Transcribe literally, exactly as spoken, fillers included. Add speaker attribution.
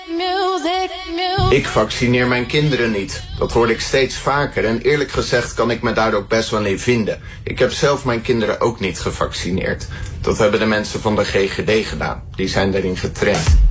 Speaker 1: Ik vaccineer mijn kinderen niet. Dat hoor ik steeds vaker en eerlijk gezegd kan ik me daar ook best wel in vinden. Ik heb zelf mijn kinderen ook niet gevaccineerd. Dat hebben de mensen van de G G D gedaan. Die zijn daarin getraind.